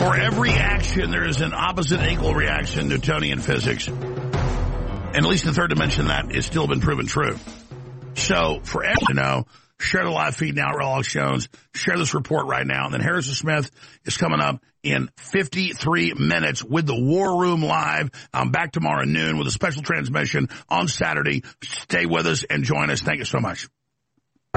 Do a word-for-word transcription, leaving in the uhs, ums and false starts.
For every action, there is an opposite and equal reaction, Newtonian physics. And at least in the third dimension, that has still been proven true. So, for everyone to know, share the live feed now at Real Alex Jones. Share this report right now. And then Harrison Smith is coming up in fifty-three minutes with the War Room Live. I'm back tomorrow at noon with a special transmission on Saturday. Stay with us and join us. Thank you so much.